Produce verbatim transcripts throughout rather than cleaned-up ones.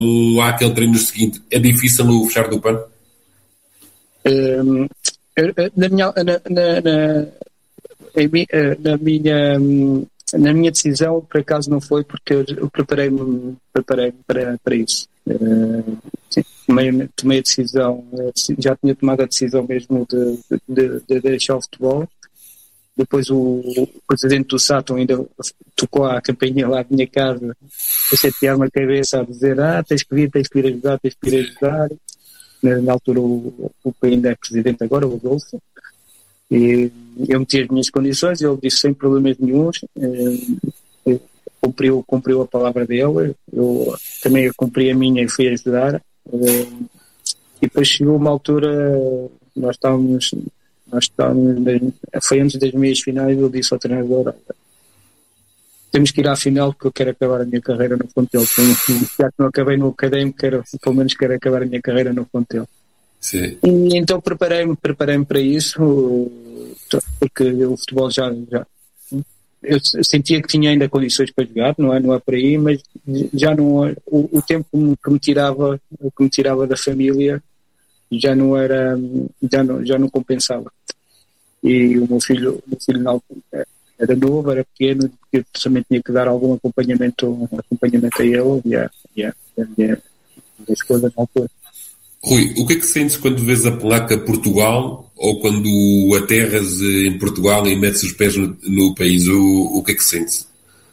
há aquele treino seguinte, é difícil o fechar do pano? Um, na minha na, na, na, na minha na minha decisão, por acaso não foi, porque eu, eu preparei-me preparei para, para isso. Uh, sim, tomei, tomei a decisão, já tinha tomado a decisão mesmo de, de, de deixar o futebol. Depois o, o presidente do Saturn ainda tocou a campainha lá da minha casa a chatear-me a cabeça, a dizer: ah, tens que vir, tens que vir ajudar, tens que vir ajudar. Na, na altura o, o que ainda é presidente agora, o Adolfo, e eu meti as minhas condições e ele disse sem problemas nenhuns, eh, cumpriu, cumpriu a palavra dele, eu também cumpri a minha e fui ajudar, eh, e depois chegou uma altura, nós estávamos nós estávamos, foi antes das meias finais, eu disse ao treinador: temos que ir à final porque eu quero acabar a minha carreira no Fontel. Já que não acabei no académico, quero, pelo menos quero acabar a minha carreira no Fontel. Sim. E então preparei-me, preparei-me para isso, porque o futebol já, já eu sentia que tinha ainda condições para jogar, não é, não é por aí, mas já não, o, o tempo que me tirava, que me tirava da família já não era, já não, já não compensava. E o meu filho, o meu filho na altura era novo, era pequeno, eu também tinha que dar algum acompanhamento, acompanhamento a ele e a, e a, e a, a esposa na altura. Rui, o que é que sentes quando vês a placa Portugal ou quando aterras em Portugal e metes os pés no, no país? O, o que é que sentes?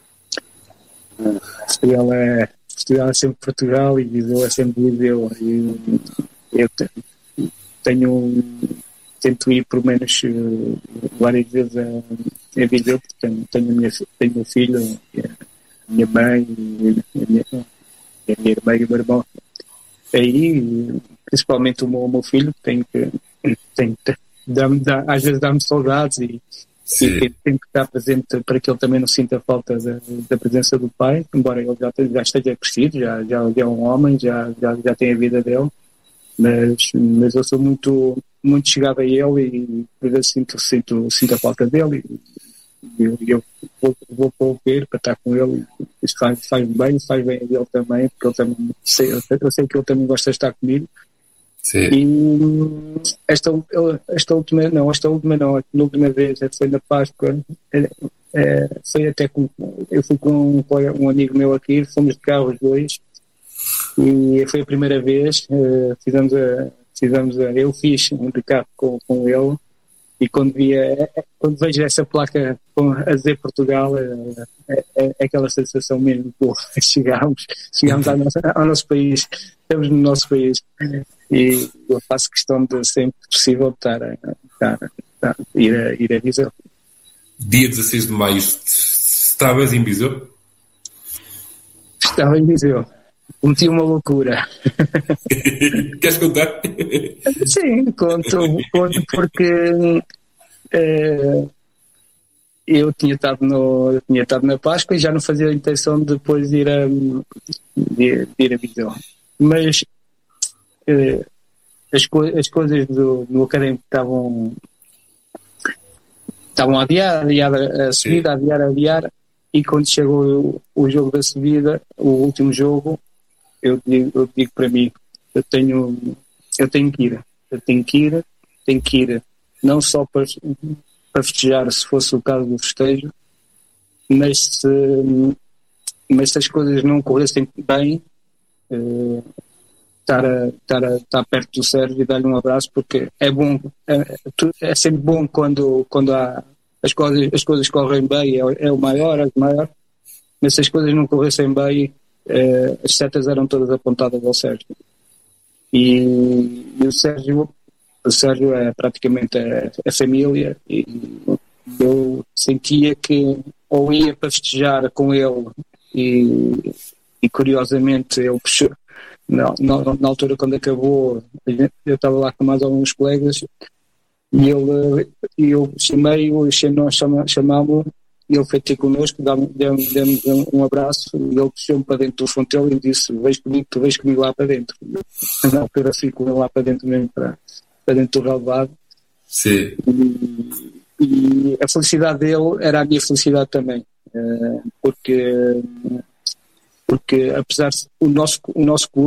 Portugal é, Portugal é sempre Portugal e Viseu é sempre Viseu. E eu tenho, tento ir por menos várias vezes a, a Viseu, porque tenho, tenho, a minha, tenho meu filho, a minha mãe, a minha, a minha irmã e o meu irmão. Aí, principalmente o meu, o meu filho, tem que, tem que dá, dá, às vezes dá-me saudades e, e tem, tem que estar presente para que ele também não sinta a falta da, da presença do pai, embora ele já, já esteja crescido, já, já, já é um homem, já, já, já tem a vida dele, mas, mas eu sou muito, muito chegado a ele e por vezes sinto, sinto, sinto a falta dele e eu, eu vou, vou para o ver, para estar com ele. Isso faz, faz bem, faz bem a ele também, porque ele também, sei, eu sei que ele também gosta de estar comigo. Sim. E esta, esta última, não, esta última não, a última vez foi na Páscoa, é, é, foi até com, eu fui com um, um amigo meu aqui, fomos de carro os dois, e foi a primeira vez, uh, fizemos a, fizemos a, eu fiz um de carro com, com ele. E quando, via, quando vejo essa placa a dizer Portugal, é, é, é aquela sensação mesmo, pô, chegámos, chegámos ao nosso, ao nosso país, estamos no nosso país. E eu faço questão de, sempre que possível, estar a, estar, estar, ir, a, ir a Viseu. Dia dezasseis de maio, estavas em Viseu? Estava em Viseu. Cometi uma loucura. Queres contar? Sim, conto, conto porque eh, eu tinha estado, no, eu tinha estado na Páscoa e já não fazia a intenção de depois ir a, de, de ir a Viseu. Mas eh, as, co- as coisas do, do académico estavam, estavam a adiar, adiar a subida, a adiar, a adiar, e quando chegou o, o jogo da subida, o último jogo, eu digo, eu digo para mim, eu tenho, eu tenho que ir, eu tenho que ir, tenho que ir, não só para, para festejar, se fosse o caso do festejo, mas se, mas se as coisas não corressem bem, eh, estar, a, estar, a, estar perto do Sérgio e dar-lhe um abraço, porque é bom, é, é sempre bom quando, quando há, as, coisas, as coisas correm bem, é, é o maior, é o maior, mas se as coisas não corressem bem, Uh, as setas eram todas apontadas ao Sérgio e, e o Sérgio o Sérgio é praticamente a, a família e eu sentia que ou ia para festejar com ele e, e curiosamente ele puxou na, na, na altura quando acabou eu estava lá com mais alguns colegas e ele, eu chamei-o e nós chamámos e ele foi ter connosco, deu-nos um abraço e ele puxou-me para dentro do Fontel e disse: "Vês comigo, tu vês comigo lá para dentro." Na altura fui com ele lá para dentro mesmo, para, para dentro do relevado. Sim. E, e a felicidade dele era a minha felicidade também, porque porque apesar de o nosso, o nosso clube